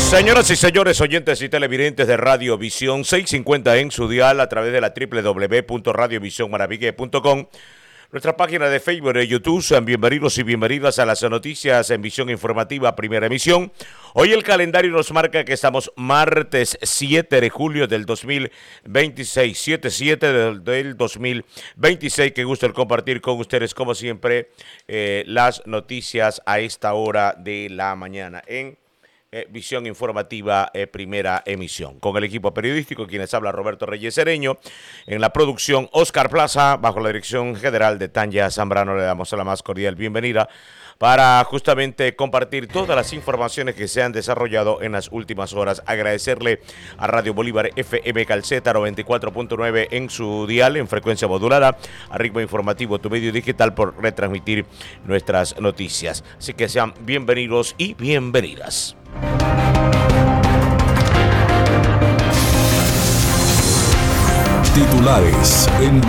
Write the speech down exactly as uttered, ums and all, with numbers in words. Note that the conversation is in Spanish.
Señoras y señores, oyentes y televidentes de Radio Visión seiscientos cincuenta en su dial a través de la doble u doble u doble u punto radio visión maravigue punto com, nuestra página de Facebook y YouTube. Sean bienvenidos y bienvenidas a las noticias en Visión Informativa, primera emisión. Hoy el calendario nos marca que estamos martes siete de julio del dos mil veintiséis, siete siete del, del dos mil veintiséis. Qué gusto el compartir con ustedes, como siempre, eh, las noticias a esta hora de la mañana en Eh, Visión Informativa, eh, primera emisión. Con el equipo periodístico, quienes habla Roberto Reyes Cereño, en la producción Oscar Plaza, bajo la dirección general de Tanya Zambrano. Le damos la más cordial bienvenida para justamente compartir todas las informaciones que se han desarrollado en las últimas horas. Agradecerle a Radio Bolívar F M Calceta noventa y cuatro punto nueve en su dial, en frecuencia modulada, a Ritmo Informativo, tu medio digital, por retransmitir nuestras noticias. Así que sean bienvenidos y bienvenidas. Titulares en